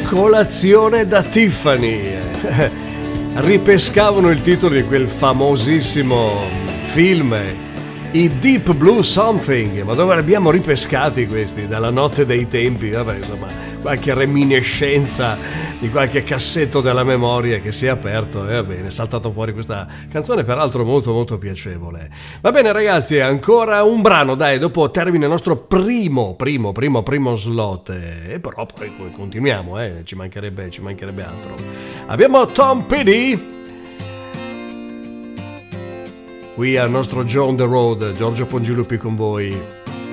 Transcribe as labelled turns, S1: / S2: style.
S1: Colazione da Tiffany. Ripescavano il titolo di quel famosissimo film, i Deep Blue Something. Ma dove li abbiamo ripescati questi? Dalla notte dei tempi. Vabbè, insomma, qualche reminiscenza di qualche cassetto della memoria che si è aperto e va bene, è saltato fuori questa canzone, peraltro molto molto piacevole. Va bene ragazzi, ancora un brano, dai, dopo termina il nostro primo slot, e però poi continuiamo, ci mancherebbe altro. Abbiamo Tom Petty qui al nostro Joe on the Road, Giorgio Pongilupi con voi.